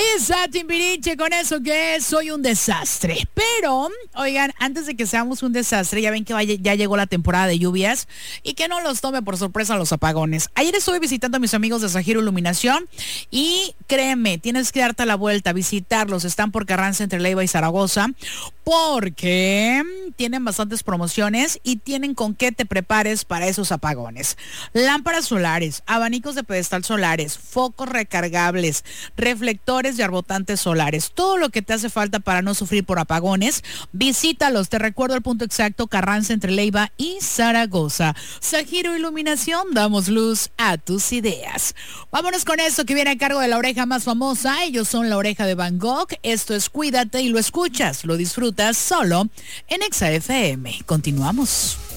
Ahí está Timbiriche con eso que es Soy un desastre. Pero, oigan, antes de que seamos un desastre, ya ven que ya llegó la temporada de lluvias y que no los tome por sorpresa los apagones. Ayer estuve visitando a mis amigos de Sajiro Iluminación y créeme, tienes que darte la vuelta, visitarlos. Están por Carranza entre Leiva y Zaragoza porque tienen bastantes promociones y tienen con qué te prepares para esos apagones. Lámparas solares, abanicos de pedestal solares, focos recargables, reflectores y arbotantes solares, todo lo que te hace falta para no sufrir por apagones. Visítalos, te recuerdo el punto exacto: Carranza entre Leiva y Zaragoza. Sajiro Iluminación, damos luz a tus ideas. Vámonos con esto que viene a cargo de la oreja más famosa. Ellos son La Oreja de Van Gogh. Esto es Cuídate y lo escuchas, lo disfrutas solo en Exa FM. Continuamos.